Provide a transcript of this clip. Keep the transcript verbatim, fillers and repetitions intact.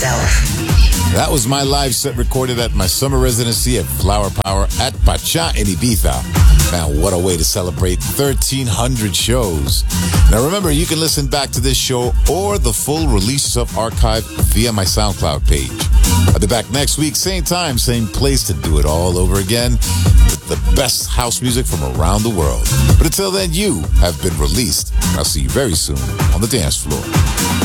yourself. That was my live set recorded at my summer residency at Flower Power at Pacha in Ibiza. Man, what a way to celebrate thirteen hundred shows. Now remember, you can listen back to this show or the full releases of archive via my SoundCloud page. I'll be back next week, same time, same place to do it all over again with the best house music from around the world. But until then, you have been released. I'll see you very soon on the dance floor.